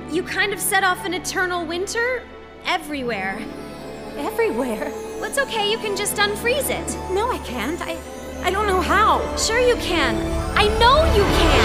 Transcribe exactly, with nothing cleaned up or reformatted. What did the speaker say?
you kind of set off an eternal winter everywhere. Everywhere? Well, it's okay, you can just unfreeze it. No, I can't. I... I don't know how. Sure you can. I know you can!